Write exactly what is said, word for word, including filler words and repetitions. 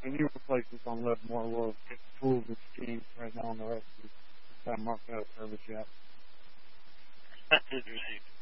Can you replace this on Livermore? We'll get the tools and schemes right now on the rest of the market out service yet. That's interesting.